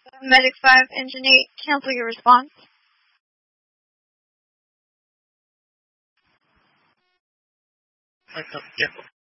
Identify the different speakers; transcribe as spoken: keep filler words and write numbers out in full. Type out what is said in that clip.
Speaker 1: Medic five, Engine eight, cancel your response.
Speaker 2: What's up, yeah.